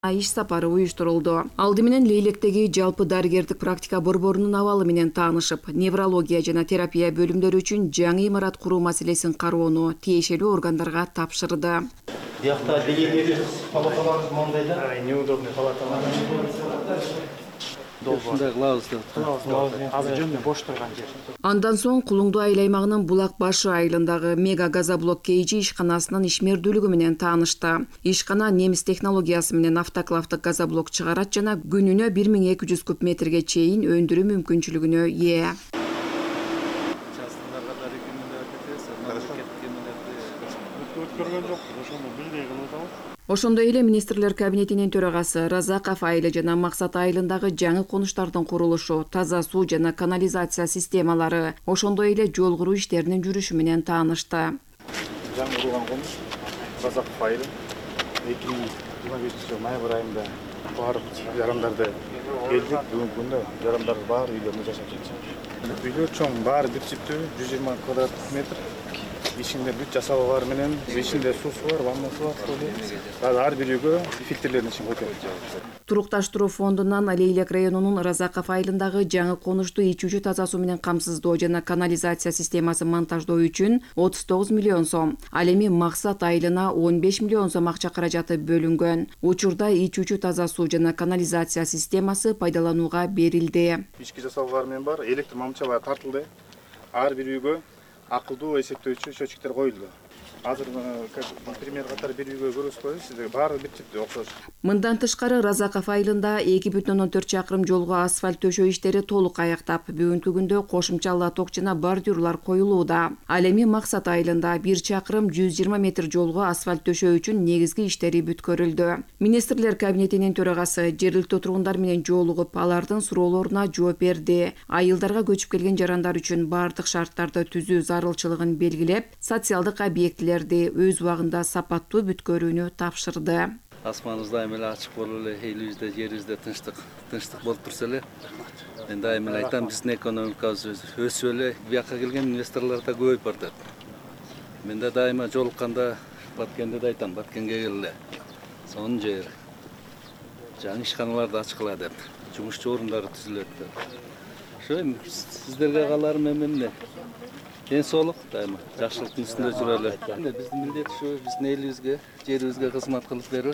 иш сапары уюштурулду. Алды менен Лейлектеги жалпы дарыгердик практика борборунун абалы менен таанышып, неврология жана терапия бөлүмдөрү үчүн жаңы имарат куруу маселесин кароону тиешелүү органдарга тапшырды. Биякта делегелер палаталарыбыз мындай да. Неудобный палаталар. Азыр жөнүндө бош турган жер. Андан соң Кулуңду айыл аймагынын Булак башы айылындагы мега газоблок KG ишканасынын ишмердүүлүгү менен таанышты. Ишкана немис технологиясы менен автоклавдык газоблок чыгарат жана күнүнө 1200 куб метрге чейин өндүрүү мүмкүнчүлүгүнө ээ. Ошондой эле министрлер кабинетинин төрагасы Разаков айылы жана Максат айылындагы жаңы конуштардын курулушу, таза суу жана канализация системалары, ошондой эле жол куруу иштеринин жүрүшү менен таанышты. Жаңы курулган конуш Разаков айылы 2025 жыл ноябрь айында баардык жарандарды келдик. Бүгүнкү күндө жарандар бар үйлөрүндө жашап жатышат. Үйлөр чоң, баары бир типтүү, 120 квадрат метр. Ичинде бүт жасабы бар менен, ичинде суусу бар, ваннасы бар. Ар бир үйгө фильтрлердин ишин койгон. Турукташтыруу фондунан Лейлек районунун Разаков айылындагы жаңы конушту ичүүчү таза суу менен камсыздоо жана канализация системасын монтаждоо үчүн 39 миллион сом, ал эми Максат айылына 15 миллион сом акча каражаты бөлүнгөн. Учурда ичүүчү таза суу жана канализация системасы пайдаланууга берилди. Ички жасабы бар менен бар, электр мамчалары тартылды. Ар бир үйгө акылдуу эсептөөчү счетчиктер коюлду. Азыр пример катары бир үйгө көрсөтпөйбүз, сизге баары бир типтүү окшош. Мындан тышкары Разаков айылында 2,4 чакырым жолго асфальт төшөө иштери толук аяктап, бүгүнкү күндө кошумча лоток жана бордюрлар коюлууда. Ал эми Максат айылында 1 чакырым 120 метр жолго асфальт төшөө үчүн негизги иштери бүткөрүлдү. Министрлер кабинетинин төрагасы жергиликтүү тургундар менен жолугуп, алардын суроолоруна жооп берди. Айылдарга көчүп келген жарандар үчүн бардык шарттарды түзүү зарылчылыгын белгилеп, социалдык объектилерди өз убагында сапаттуу бүткөрүүнү тапшырды. Асманыбыз дайым эле ачык болуп эле, элибизде, жерибизде тынчтык болуп турса эле. Мен дайым эле айтам, биздин экономикабыз өсүп эле, бияка келген инвесторлор да көбөйүп бартат. Мен да дайыма жолукканда Баткенде да айтам, Баткенге келгиле. Сонун жер. Жаңы ишканаларды ачкыла деп, жумушчу орундары түзүлөт деп. Ошо сиздерге кааларым эмне? Ден соолук дайыма, жакшылыктын үстүндө жүрөлү. Биздин милдет ушу, биздин элибизге, жерибизге кызмат кылып берүү.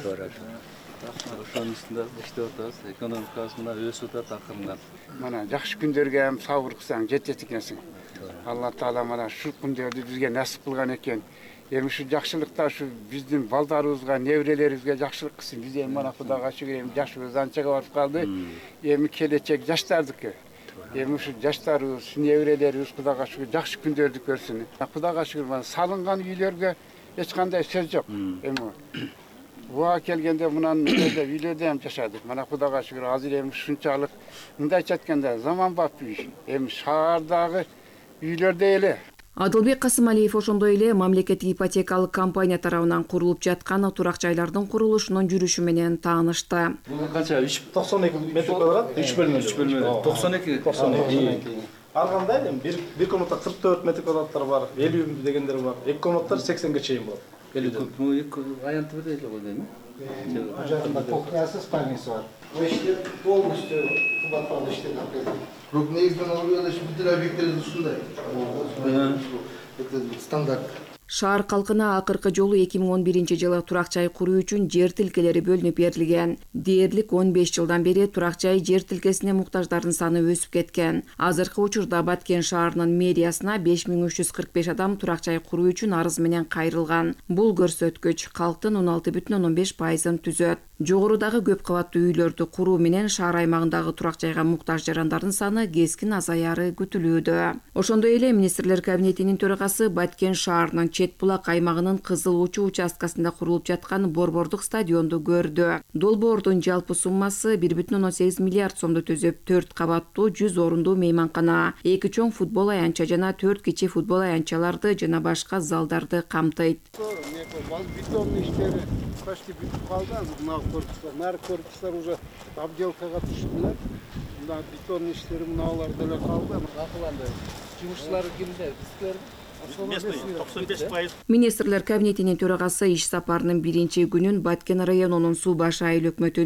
Ошонун үстүндө иштеп атабыз. Экономикабыз мына өсүп атат акырындан. Мана жакшы күндөргө ham сабыр кылсаң жетет экенсиң. Алла Таала мана ушул күндөрдү бизге насип кылган экен. Эми ушу жакшылыкта ушу биздин балдарыбызга, неберелерибизге жакшылык кылсын. Биз эми мана Кудайга шүгүр, эми жашыбыз анчага барып калды. Эми келечек жаштардыкы. Эми ушу жаштарыбыз, неберелерибиз Кудайга шүгүр жакшы күндөрдү көрсүн. Кудайга шүгүр, салынган үйлөргө эч кандай сөз жок. Эми буга келгенде мынан үйлөрдө ham жашадык. Мана Кудайга шүгүр, азыр эми ушунчалык мындайча айтканда заманбап үй. Эми шаардагы үйлөрдө эле. Адылбек Касымалиев ошондой эле мамлекеттик ипотекалык компания тарабынан курулуп жаткан турак жайлардын курулушунун жүрүшү менен таанышты. Бул канча? 92 метр квадрат, 3 бөлмөлүү. 92. Ар кандай эми бир комната 44 метр квадраттар бар, 50 дегендер бар. Эки комнаттар 80ге чейин болот. 50 аянты бир эле го дейм. Жакында кухнясы, спальнясы бар. İşte dolmuştu, Kubat'tan işte. Rukneyizden alıyor da şimdi bütün obyektlerin üstünde. Standart. Шаар калкына акыркы жолу 2011-жылы турак жай куруу үчүн жер тилкелери бөлүнүп берилген. Дээрлик 15 жылдан бери турак жай жер тилкесине муктаждардын саны өсүп кеткен. Азыркы учурда Баткен шаарынын мэриясына 5345 адам турак жай куруу үчүн арыз менен кайрылган. Бул көрсөткүч калктын 16,15%-ын түзөт. Жогорудагы көп кабаттуу үйлөрдү куруу менен шаар аймагындагы турак жайга муктаж жарандардын саны кескин азаяры күтүлүүдө. Ошондой эле министрлер кабинетинин төрагасы Баткен шаарынын Чет Булак аймагынын Кызыл Учу участкасында курулуп жаткан борбордук стадионду көрдү. Долбоордун жалпы суммасы 1,8 миллиард сомду түзөп, 4 кабаттуу 100 орундуу мейманкана, 2 чоң футбол аянча жана 4 кичи футбол аянчаларды жана башка залдарды камтыйт. Бетонный иштери почти бүтүп калды. Мына корпустар, нары корпустар уже обделкага түштүлөр. Мына бетонный иштери мыналар деле калды. Акыланды. Жумушчулар кимде? Сиздер Министрлер кабинетинин төрагасы иш сапарынын биринчи күнүн Баткен районунун Суу Баш айыл өкмөтү